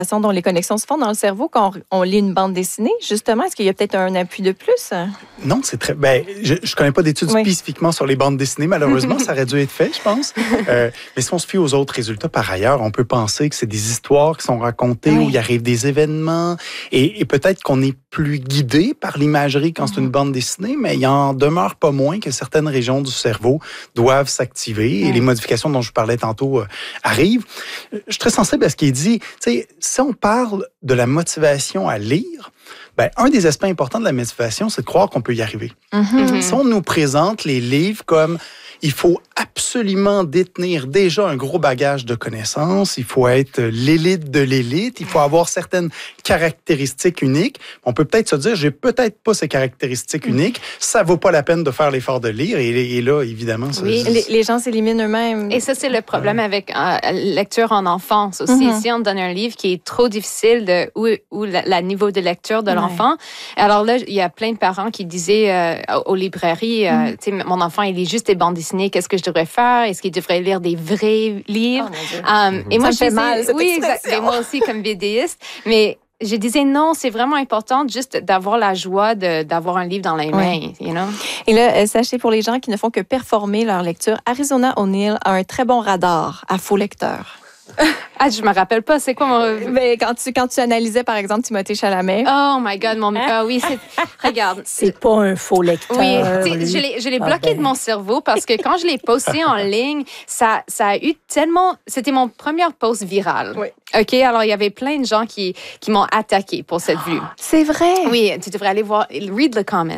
dont les connexions se font dans le cerveau quand on lit une bande dessinée, justement? Est-ce qu'il y a peut-être un appui de plus? Non, c'est très... je connais pas d'études spécifiquement sur les bandes dessinées, malheureusement. Ça aurait dû être fait, je pense. Mais si on se fie aux autres résultats, par ailleurs, on peut penser que c'est des histoires qui sont racontées où il arrive des événements et peut-être qu'on est plus guidé par l'imagerie quand c'est une bande dessinée, mais il en demeure pas moins que certaines régions du cerveau doivent s'activer et les modifications dont je parlais tantôt arrivent. Je suis très sensible à ce qui est dit. Tu sais, si on parle de la motivation à lire, un des aspects importants de la motivation, c'est de croire qu'on peut y arriver. Si on nous présente les livres comme il faut absolument détenir déjà un gros bagage de connaissances, il faut être l'élite de l'élite, il faut avoir certaines caractéristiques uniques. On peut peut-être se dire, j'ai peut-être pas ces caractéristiques uniques, ça vaut pas la peine de faire l'effort de lire. Et là, évidemment... Les gens s'éliminent eux-mêmes. Et ça, c'est le problème avec lecture en enfance aussi. Si on donne un livre qui est trop difficile ou le niveau de lecture de l'enfant, alors là, il y a plein de parents qui disaient aux librairies, tu sais, mon enfant, il lit juste des bandes dessinées, qu'est-ce que je devrais faire? Est-ce qu'il devrait lire des vrais livres? Et moi, ça me fait mal, cette expression. Et moi aussi, comme BDiste, mais je disais non, c'est vraiment important juste d'avoir la joie d'avoir un livre dans les mains, you know? Et là, sachez pour les gens qui ne font que performer leur lecture, Arizona O'Neill a un très bon radar à faux lecteurs. Je me rappelle pas, c'est quoi mon... Mais quand tu analysais, par exemple, Timothée Chalamet. Oh my God, oui, regarde. C'est pas un faux lecteur. Oui, je l'ai bloqué de mon cerveau parce que quand je l'ai posté en ligne, ça a eu tellement... C'était mon premier post viral. Oui. OK, alors il y avait plein de gens qui m'ont attaqué pour cette vue. C'est vrai? Oui, tu devrais aller voir, read the comments.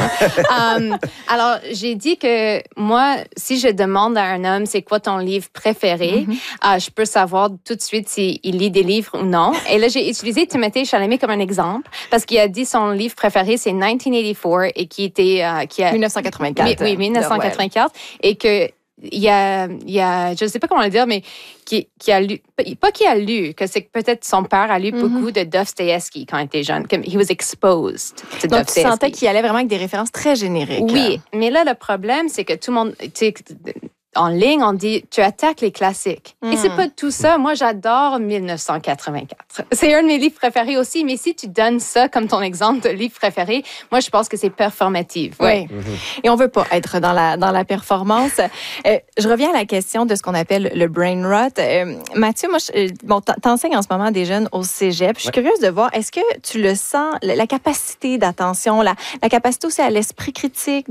Alors, j'ai dit que moi, si je demande à un homme, c'est quoi ton livre préféré, je peux savoir tout de suite s'il lit des livres ou non. Et là, j'ai utilisé Timothée Chalamet comme un exemple parce qu'il a dit son livre préféré, c'est 1984 et qui était... 1984. Oui, 1984. Et que... Il y a, je ne sais pas comment le dire, mais qui a lu, pas qui a lu, que c'est que peut-être son père a lu beaucoup de Dostoïevski quand il était jeune. Comme he was exposed to Donc, tu sentais qu'il allait vraiment avec des références très génériques. Oui, mais là, le problème, c'est que tout le monde, tu sais, en ligne, on dit, tu attaques les classiques. Et c'est pas tout ça. Moi, j'adore 1984. C'est un de mes livres préférés aussi. Mais si tu donnes ça comme ton exemple de livre préféré, moi, je pense que c'est performatif. Oui. Et on veut pas être dans la performance. Je reviens à la question de ce qu'on appelle le brain rot. Mathieu, moi, t'enseignes en ce moment à des jeunes au cégep. Je suis curieuse de voir, est-ce que tu le sens, la capacité d'attention, la capacité aussi à l'esprit critique,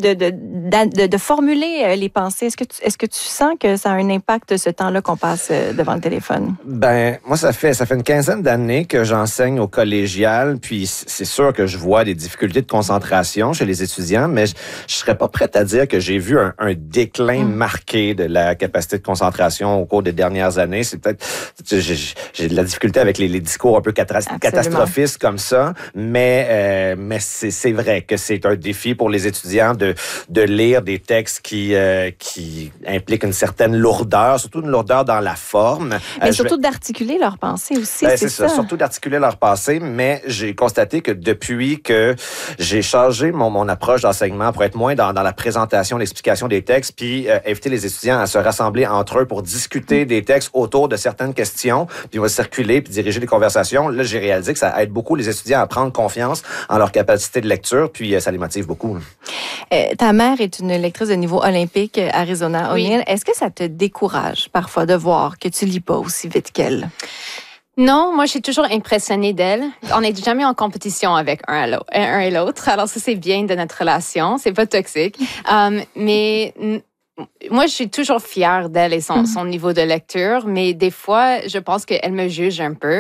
de formuler les pensées. Est-ce que tu sens que ça a un impact, ce temps-là qu'on passe devant le téléphone? Moi, ça fait une quinzaine d'années que j'enseigne au collégial, puis c'est sûr que je vois des difficultés de concentration chez les étudiants, mais je serais pas prête à dire que j'ai vu un déclin marqué de la capacité de concentration au cours des dernières années. C'est peut-être... J'ai de la difficulté avec les discours un peu catastrophistes comme ça, mais c'est vrai que c'est un défi pour les étudiants de lire des textes qui implique une certaine lourdeur, surtout une lourdeur dans la forme. Mais surtout d'articuler leurs pensées aussi, c'est ça. Surtout d'articuler leurs pensées, mais j'ai constaté que depuis que j'ai changé mon approche d'enseignement pour être moins dans la présentation, l'explication des textes, puis inviter les étudiants à se rassembler entre eux pour discuter des textes autour de certaines questions, puis on va circuler puis diriger les conversations. Là, j'ai réalisé que ça aide beaucoup les étudiants à prendre confiance en leur capacité de lecture, puis ça les motive beaucoup. Ta mère est une lectrice de niveau olympique, Arizona O'Neill. Est-ce que ça te décourage parfois de voir que tu lis pas aussi vite qu'elle? Non, moi, je suis toujours impressionnée d'elle. On n'est jamais en compétition avec un et l'autre. Alors, ça, c'est bien de notre relation. C'est pas toxique. Mais moi, je suis toujours fière d'elle et son niveau de lecture, mais des fois, je pense qu'elle me juge un peu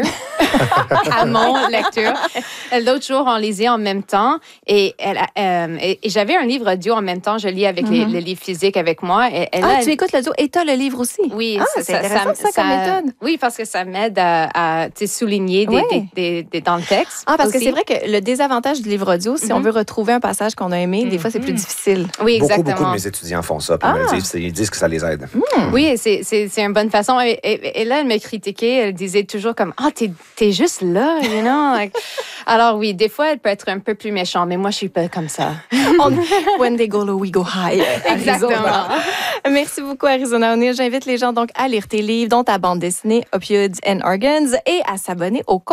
à mon lecture. L'autre jour, on lisait en même temps et j'avais un livre audio en même temps. Je lis avec le livre physique avec moi. Tu écoutes l'audio et tu as le livre aussi? Oui. C'est intéressant ça comme méthode. Oui, parce que ça m'aide à souligner dans le texte. Parce que c'est vrai que le désavantage du livre audio, si on veut retrouver un passage qu'on a aimé, des fois, c'est plus difficile. Oui, exactement. Beaucoup de mes étudiants font ça. Ils disent que ça les aide. Oui, c'est une bonne façon. Et là, elle me critiquait. Elle disait toujours comme, t'es juste là, you know? Alors oui, des fois, elle peut être un peu plus méchante, mais moi, je suis pas comme ça. When they go low, we go high. Exactement. Merci beaucoup, Arizona O'Neill. J'invite les gens donc à lire tes livres, dont ta bande dessinée Opioids and Organs, et à s'abonner au compte